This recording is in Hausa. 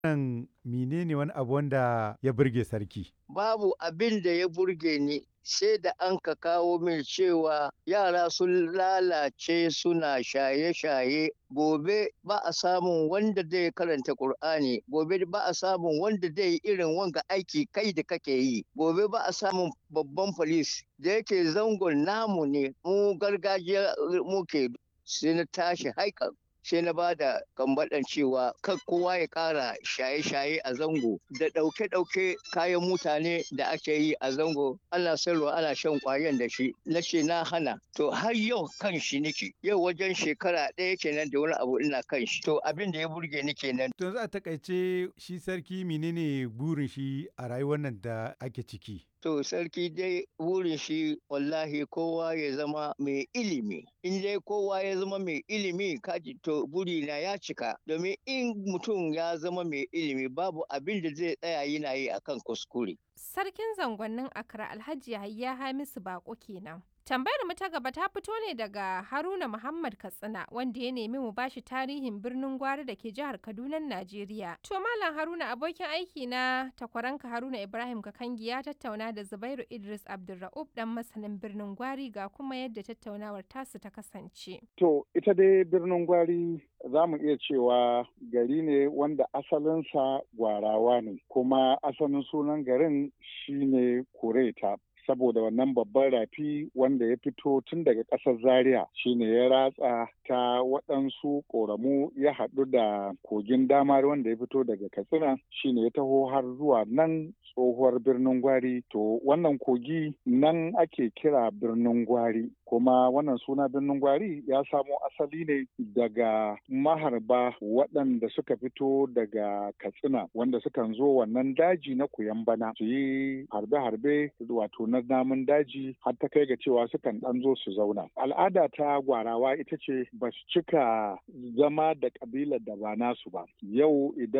Nan menene wani abu wanda ya burge sarki? Babu abin da ya burge ni sai da an ka kawo min cewa yara sun lalace suna shaye-shaye. Gobe ba a samun wanda zai karanta Kur'ani, gobe ba a samun wanda zai yi irin wanga aiki kai da kake yi, gobe ba a samun babban polis da yake zangon namu ne mu gargajiya muke. Sai na tashi haikan sai na ba da gambaɗan cewa kan kowa ya ƙara shaye-shaye a zango da ɗauke-ɗauke kayan mutane da ake yi a zango, ana sayarwa ana shan ƙwayan da shi. Na ce na hana, to har yau kan shi nake, yau wajen shekara ɗaya kenan da wani abu ina kan shi. To abin da ya burge ni kenan. To yanzu a takaice shi sarki menene burin shi a rayuwar nan da ake ciki? To sarki dai burin shi wallahi kowa ya zama mai ilimi. In dai kowa ya zama mai ilimi kaji to burina ya cika. Domin in mutum ya zama mai ilimi babu abin da zai tsaya yana yi akan kuskure. Sarkin zangonnin Accra Alhaji Yahaya Hamisu Bako kenan. Tambayar mu ta gaba ta fito ne daga Haruna Muhammad Katsina wanda ya nemi mu bashi tarihin birnin Gwari da ke jihar Kaduna, Najeriya. To Malam Haruna abokin aiki na takwaranka Haruna Ibrahim Kakangi ya tattauna da Zubairu Idris Abdulra'ub dan masanin birnin Gwari ga kuma yadda tattaunawar tasu ta kasance. To ita dai birnin Gwari za mu iya cewa gari ne wanda asalinsa Gwarawa ne, kuma asalin sunan garin shine Kureta. Saboda wannan babban rafi wanda ya fito tun daga ƙasar Zaria shine ya ratsa ta waɗansu ƙoramu ya haɗu da kogin Damari wanda ya fito daga Katsina shine ya taho har zuwa nan tsohuwar birnin Gwari. To wannan kogi nan ake kira birnin Gwari, kuma wannan suna birnin Gwari ya samo asali ne daga maharba waɗanda suka fito daga Katsina wanda sukan zo wannan daji na Kuyambana su yi harbe-harbe wato na namun daji har ta kai ga cewa sukan ɗan zo su zauna. Al'ada ta Gwarawa ita ce ba su cika zama da ƙabilar da ba nasu ba. Yau idan